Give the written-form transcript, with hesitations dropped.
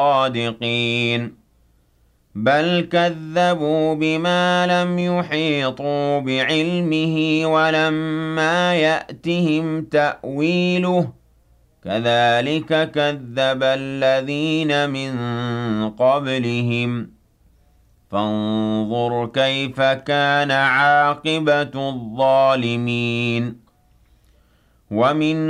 الصادقين بل كذبوا بما لم يحيطوا بعلمه ولما يأتهم تأويله كذلك كذب الذين من قبلهم فانظر كيف كان عاقبة الظالمين ومن